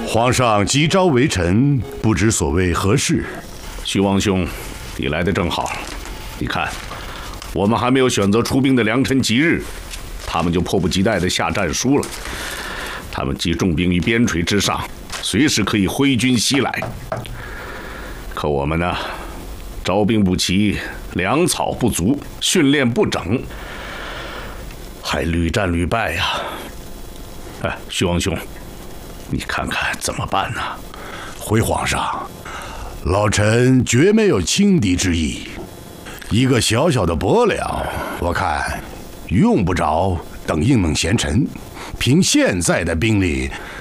皇上急召微臣，不知所谓何事？ 徐王兄，你来的正好。你看，我们还没有选择出兵的良辰吉日，他们就迫不及待地下战书了。他们集重兵于边陲之上，随时可以挥军西来。可我们呢，招兵不齐，粮草不足，训练不整，还屡战屡败呀。徐王兄，你看看怎么办呢？ 回皇上，老臣绝没有轻敌之意。一个小小的薄粮，我看用不着等应能贤臣。凭现在的兵力，